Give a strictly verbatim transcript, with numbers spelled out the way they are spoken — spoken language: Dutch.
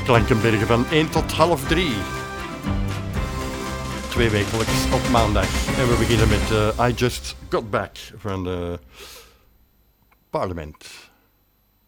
Klankenbergen van één tot half drie. Twee wekelijks op maandag. En we beginnen met uh, I Just Got Back van uh, Parliament.